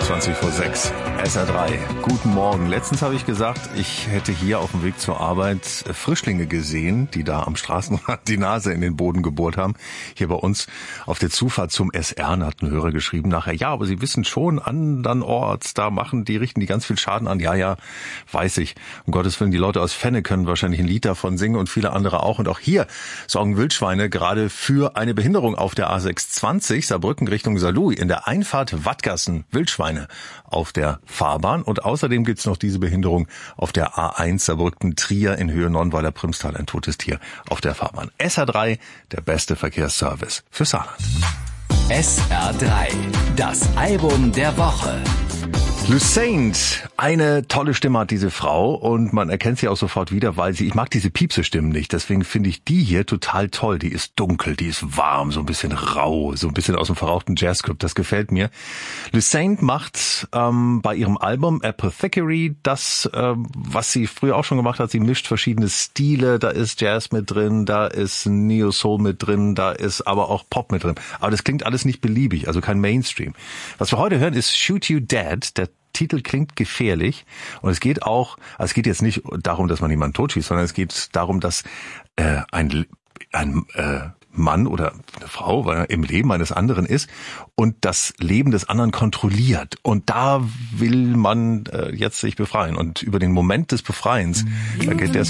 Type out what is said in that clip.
20:20, SR3. Guten Morgen. Letztens habe ich gesagt, ich hätte hier auf dem Weg zur Arbeit Frischlinge gesehen, die da am Straßenrand die Nase in den Boden gebohrt haben. Hier bei uns auf der Zufahrt zum SR hat ein Hörer geschrieben nachher, ja, aber Sie wissen schon, andernorts, da richten die ganz viel Schaden an. Ja, weiß ich. Um Gottes Willen, die Leute aus Fenne können wahrscheinlich ein Lied davon singen und viele andere auch. Und auch hier sorgen Wildschweine gerade für eine Behinderung auf der A620, Saarbrücken Richtung Saarlouis, in der Einfahrt Wattgassen. Wildschweine auf der Fahrbahn. Und außerdem gibt's noch diese Behinderung auf der A1 Saarbrücken-Trier in Höhe Nonnweiler-Primstal, ein totes Tier auf der Fahrbahn. SR3, der beste Verkehrsservice für Saarland. SR3, das Album der Woche. Lucent, eine tolle Stimme hat diese Frau und man erkennt sie auch sofort wieder, weil ich mag diese Piepse-Stimmen nicht, deswegen finde ich die hier total toll. Die ist dunkel, die ist warm, so ein bisschen rau, so ein bisschen aus dem verrauchten Jazzclub, das gefällt mir. Lucent macht bei ihrem Album Apothecary das, was sie früher auch schon gemacht hat. Sie mischt verschiedene Stile, da ist Jazz mit drin, da ist Neo-Soul mit drin, da ist aber auch Pop mit drin. Aber das klingt alles nicht beliebig, also kein Mainstream. Was wir heute hören ist Shoot You Dead, der Titel klingt gefährlich und es geht jetzt nicht darum, dass man jemanden totschießt, sondern es geht darum, dass ein Mann oder eine Frau im Leben eines anderen ist und das Leben des anderen kontrolliert. Und da will man jetzt sich befreien. Und über den Moment des Befreiens, da geht der